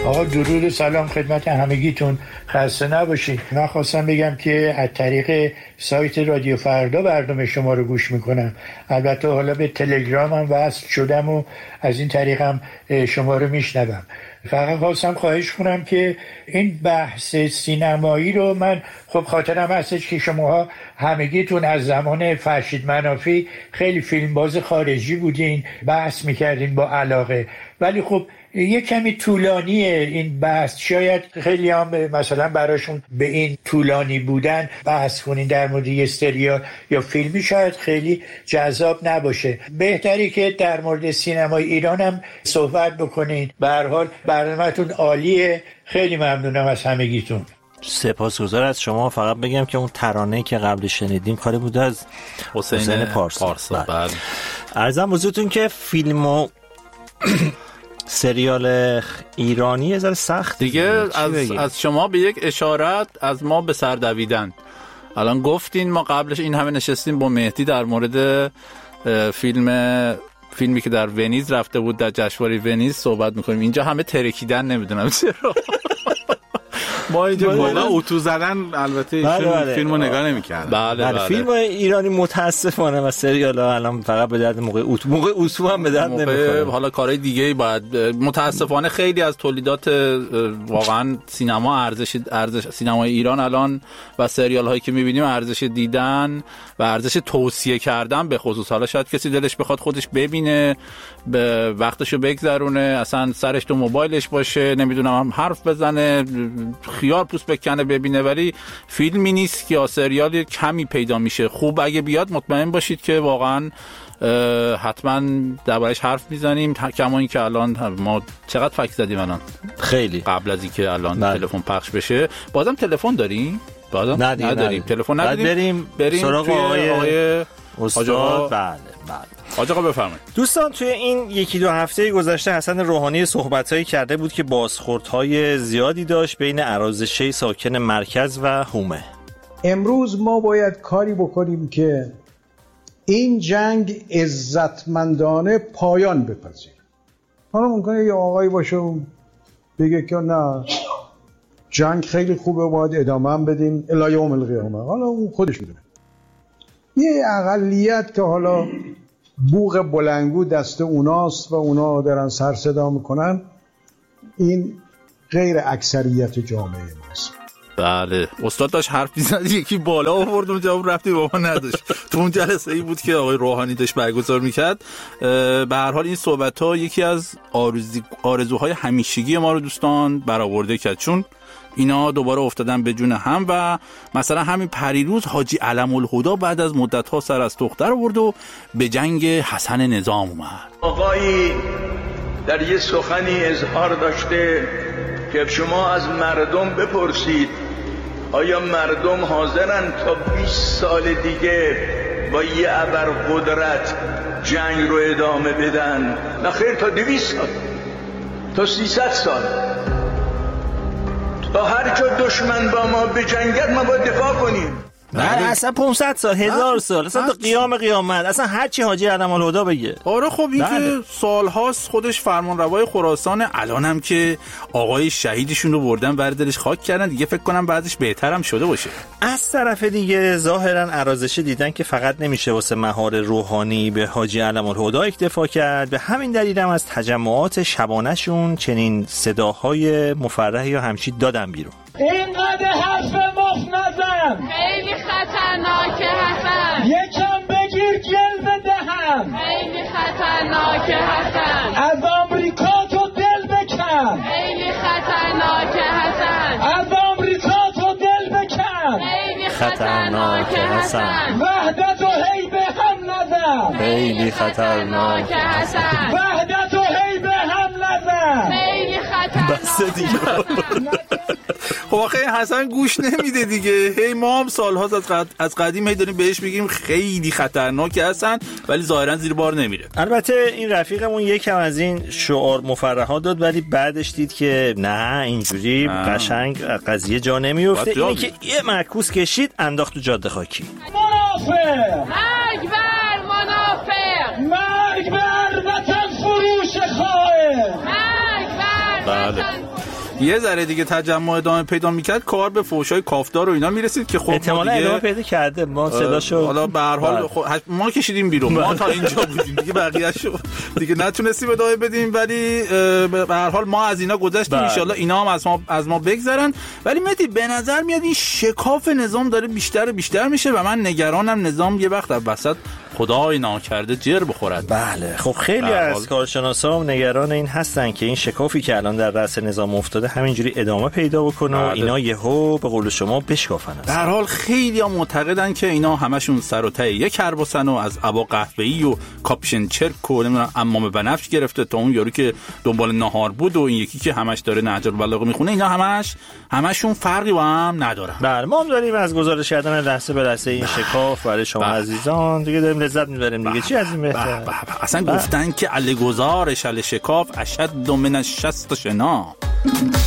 آقا درود و سلام خدمت همگیتون، خسته نباشید. من خواستم بگم که از طریق سایت رادیو فردا برنامه شما رو گوش میکنم. البته حالا به تلگرامم وصل شدم و از این طریقم شما رو میشنوم. فقط خواستم خواهش کنم که این بحث سینمایی رو من خب خاطرم هستش که شماها همگیتون از زمان فرشید منافی خیلی فیلمباز خارجی بودین، بحث میکردین با علاقه، ولی خب یه کمی طولانیه این بحث. شاید خیلی هم مثلا براشون به این طولانی بودن بحث کنین در مورد یه سریال یا فیلمی شاید خیلی جذاب نباشه. بهتری که در مورد سینمای ایران هم صحبت بکنین. به هر حال برنامه‌تون عالیه. خیلی ممنونم از همگیتون. سپاسگزار از شما. فقط بگم که اون ترانه‌ای که قبل شنیدیم کاری بود از حسین پارسا. بعد عرضم حضورتون که فیلم و سریال ایرانی یه ذره سخت دیگه. از شما به یک اشارت، از ما به سر دویدن. الان گفتین، ما قبلش این همه نشستیم با مهدی در مورد فیلمی که در ونیز رفته بود، در جشنواره ونیز صحبت میکنیم. اینجا همه ترکیدن، نمیدونم چرا. ما اینجا واقعا اتو زدن. البته فیلمو نگاه نمی‌کردن. بله. فیلم ایرانی متاسفانه و سریال‌ها الان فقط به درد موقع اتو هم به درد نمی‌خوره. حالا کارهای دیگه‌ای باید. متاسفانه خیلی از تولیدات واقعا ارزش سینمای ایران الان و سریال‌هایی که می‌بینیم ارزش دیدن و ارزش توصیه کردن به خصوص. حالا شاید کسی دلش بخواد خودش ببینه، به وقتشو بگذرونه، اصلا سرش تو موبایلش باشه، نمیدونم حرف بزنه، خیال پوست بکنه ببینه، ولی فیلمی نیست یا سریالی کمی پیدا میشه. خوب اگه بیاد مطمئن باشید که واقعا حتما دربارش حرف میزنیم. کما این که الان ما چقدر فکر زدیم الان، خیلی قبل از اینکه الان تلفن پخش بشه. بازم تلفن داریم؟ بازم نداریم. تلفن نداریم. بریم سراغ آقای استاد. بله. حاج آقا بفرمایید. دوستان، توی این یکی دو هفته گذشته حسن روحانی صحبتایی کرده بود که بازخوردهای زیادی داشت بین ارازشه ساکن مرکز و حومه. امروز ما باید کاری بکنیم که این جنگ عزتمندانه پایان بپذیره. حالا ممکنه یه آقایی باشه و بگه که نه جنگ خیلی خوبه، باید ادامه هم بدیم الی یوم القیامه. حالا اون خودش میدونه. یه اقلیت که حالا بوق بلنگو دست اوناست و اونا دارن سر صدا میکنن، این غیر اکثریت جامعه ماست. بله. استاد داشت حرف می‌زد، یکی بالا آورد اون جواب رفتی بابا نداشت. تو اون جلسه ای بود که آقای روحانی داشت برگزار میکرد. به هر حال این صحبت‌ها یکی از آرزوهای همیشگی ما رو دوستان برآورده کرد، چون اینا دوباره افتادن به جون هم. و مثلا همین پریروز حاجی علم الهدا بعد از مدت‌ها سر از تختر آورد و به جنگ حسن نظام اومد. آقایی در یه سخنی اظهار داشته که شما از مردم بپرسید آیا مردم حاضرن تا 20 سال دیگه با یه ابرقدرت جنگ رو ادامه بدن؟ نه خیر، تا 200 سال، تا 300 سال، تا هر جا دشمن با ما بجنگد ما باید دفاع کنیم. نه اصلا 500 سال 1000 سال اصلا تا قیامت اصلا هر چی حاجی علم الهدا بگه. آره خب این که سالهاست خودش فرمانروای خراسان، الانم که آقای شهیدشون رو بردن بردلش خاک کردن، دیگه فکر کنم بعدش بهترم شده باشه. از طرف دیگه ظاهرا ارازشه دیدن که فقط نمیشه واسه مهار روحانی به حاجی علم الهدا اکتفا کرد، به همین دلیل هم از تجمعات شبانه‌شون چنین صداهای مفرح یا همچی دادن بیرون. اینقدر حرف مفت نزن، خیلی خطرناکه حسن، یکم بگیر جلد دهم، خیلی خطرناکه حسن، از آمریکا تو دل بکن، خیلی خطرناکه حسن، از آمریکا تو دل بکن، خیلی خطرناکه حسن، وحدت و هی به هم نزن، خیلی خطرناکه حسن، وحدت و هی به هم نزن، خیلی خطرناکه. بس دیگه. خب آخه حسن گوش نمیده دیگه. هی ما هم سال‌هاست از قدیم هی داریم بهش میگیم خیلی خطرناکه حسن، ولی ظاهرا زیر بار نمیره. البته این رفیقمون یکم از این شعار مفرحات داد، ولی بعدش دید که نه اینجوری قشنگ قضیه جا نمیفته. اینی که یه معکوس کشید انداخت تو جاده خاکی. منافق، مرگ بر منافق، مرگ بر وطن فروش خائن، مرگ بر بله. یه ذره دیگه تجمع ادامه پیدا میکرد، کار به فحشای کافدار و اینا میرسید که خب احتمالاً ادامه پیدا کرده. ما صداشو حالا به هر حال ما کشیدیم بیرون، ما تا اینجا بودیم دیگه، بقیه‌شو دیگه نتونستیم ادامه بدیم، ولی به هر حال ما از اینا گذشتیم. ان شاءالله اینا هم از ما بگذرن. ولی مهدی به نظر میاد این شکاف نظام داره بیشتر و بیشتر میشه و من نگرانم نظام یه وقت وسط خدای ناکرده جر بخورد. بله خب خیلی از کارشناسا هم نگران این هستن که این شکافی که الان در رأس نظام افتاده همینجوری ادامه پیدا بکنه و اینا یهو به قول شما بشکافن. در حال خیلی ها معتقدن که اینا همشون سر و ته یک کرباسن و از ابا قهوه‌ای و کاپشن چرک و نمیدونم عمام بنفش گرفته تا اون یارو که دنبال ناهار بود و این یکی که همش داره نهج البلاغه میخونه، اینا همشون فرقی با هم ندارن. بله ما هم داریم از گزارش کردن لحظه به لحظه این شکاف برای شما عزیزان دیگه داریم لذت میبریم دیگه. چی از این بهتر؟ اصلا گفتن که علی گزارش علی شکاف اشد من 60 شنا.